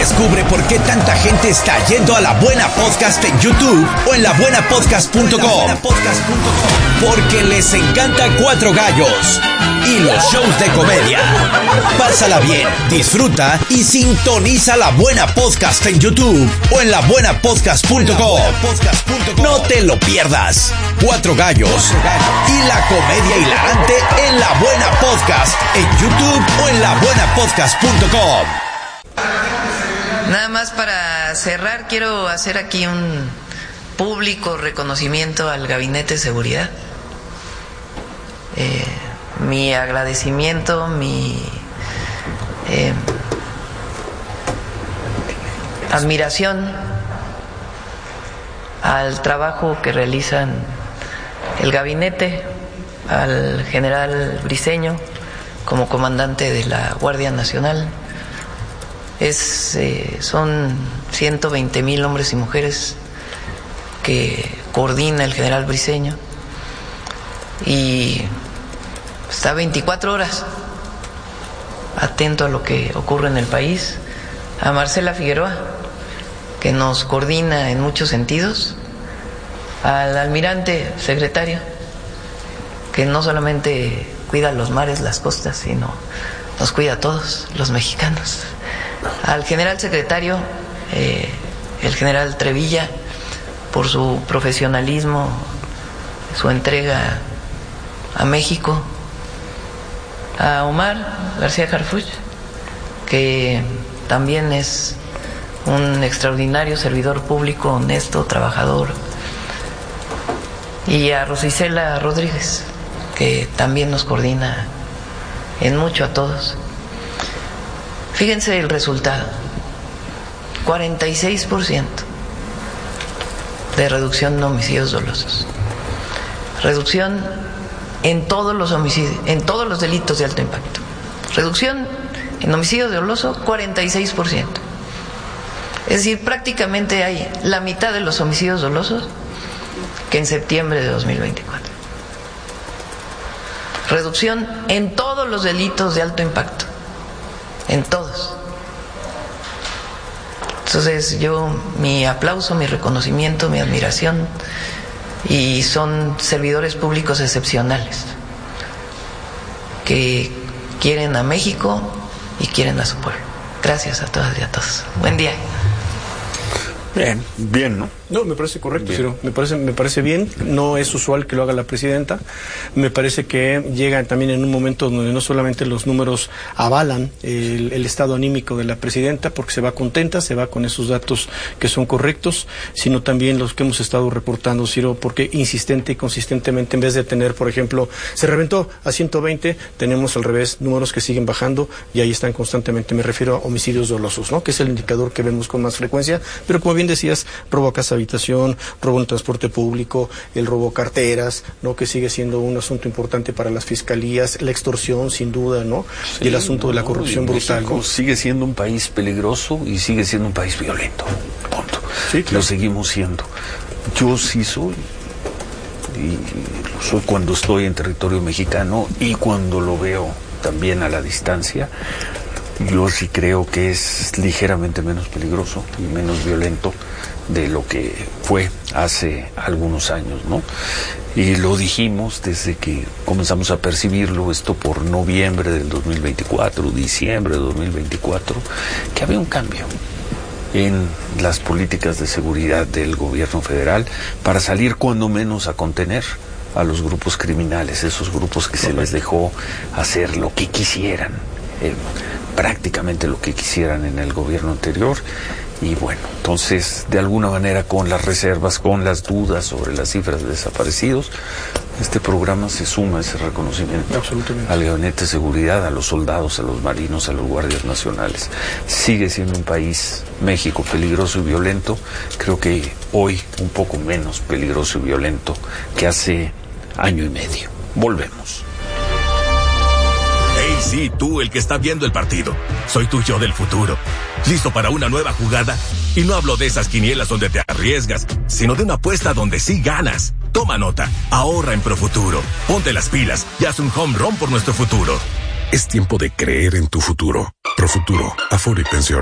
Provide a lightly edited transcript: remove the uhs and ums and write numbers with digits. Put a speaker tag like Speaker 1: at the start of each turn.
Speaker 1: Descubre por qué tanta gente está yendo a La Buena Podcast en YouTube o en labuenapodcast.com. Porque les encanta Cuatro Gallos y los shows de comedia. Pásala bien, disfruta y sintoniza La Buena Podcast en YouTube o en labuenapodcast.com. No te lo pierdas. Cuatro Gallos y la comedia hilarante en La Buena Podcast en YouTube o en labuenapodcast.com.
Speaker 2: Nada más para cerrar, quiero hacer aquí un público reconocimiento al Gabinete de Seguridad. Mi agradecimiento, mi admiración al trabajo que realizan el gabinete, al general Briceño como comandante de la Guardia Nacional. Son 120,000 hombres y mujeres que coordina el general Briceño y está 24 horas atento a lo que ocurre en el país. A Marcela Figueroa, que nos coordina en muchos sentidos, al almirante secretario, que no solamente cuida los mares, las costas, sino nos cuida a todos los mexicanos. Al general secretario, el general Trevilla, por su profesionalismo, su entrega a México. A Omar García Harfuch, que también es un extraordinario servidor público, honesto, trabajador. Y a Rosicela Rodríguez, que también nos coordina en mucho a todos. Fíjense el resultado: 46% de reducción de homicidios dolosos, reducción en todos los homicidios, en todos los delitos de alto impacto, reducción en homicidio doloso 46%. Es decir, prácticamente hay la mitad de los homicidios dolosos que en septiembre de 2024. Reducción en todos los delitos de alto impacto, en todos. Entonces mi aplauso, mi reconocimiento, mi admiración, y son servidores públicos excepcionales que quieren a México y quieren a su pueblo. Gracias a todas y a todos. Buen día.
Speaker 3: Bien, ¿no?
Speaker 4: No, me parece correcto, Ciro. Me parece bien. No es usual que lo haga la presidenta. Me parece que llega también en un momento donde no solamente los números avalan el estado anímico de la presidenta, porque se va contenta, se va con esos datos que son correctos, sino también los que hemos estado reportando, Ciro, porque insistente y consistentemente, en vez de tener, por ejemplo, se reventó a 120, tenemos al revés números que siguen bajando y ahí están constantemente. Me refiero a homicidios dolosos, ¿no? Que es el indicador que vemos con más frecuencia, pero como bien decías, robo a casa habitación, robo en transporte público, el robo a carteras, ¿no? Que sigue siendo un asunto importante para las fiscalías, la extorsión, sin duda, ¿no? Sí, y el asunto de la corrupción brutal, ¿no?
Speaker 3: Sigue siendo un país peligroso y sigue siendo un país violento. Punto. Sí, claro. Lo seguimos siendo. Yo sí soy, y soy cuando estoy en territorio mexicano y cuando lo veo también a la distancia. Yo sí creo que es ligeramente menos peligroso y menos violento de lo que fue hace algunos años, ¿no? Y lo dijimos desde que comenzamos a percibirlo, esto por noviembre del 2024, diciembre de 2024, que había un cambio en las políticas de seguridad del gobierno federal para salir cuando menos a contener a los grupos criminales, esos grupos que se les dejó hacer lo que quisieran, prácticamente lo que quisieran en el gobierno anterior. Y bueno, entonces, de alguna manera, con las reservas, con las dudas sobre las cifras de desaparecidos, este programa se suma a ese reconocimiento al Gabinete de Seguridad, a los soldados, a los marinos, a los guardias nacionales. Sigue siendo un país, México, peligroso y violento. Creo que hoy un poco menos peligroso y violento que hace año y medio. Volvemos.
Speaker 5: Hey, sí, tú, el que está viendo el partido. Soy tu yo del futuro. ¿Listo para una nueva jugada? Y no hablo de esas quinielas donde te arriesgas, sino de una apuesta donde sí ganas. Toma nota, ahorra en Profuturo. Ponte las pilas y haz un home run por nuestro futuro.
Speaker 6: Es tiempo de creer en tu futuro. Profuturo, Afore y Pensiones.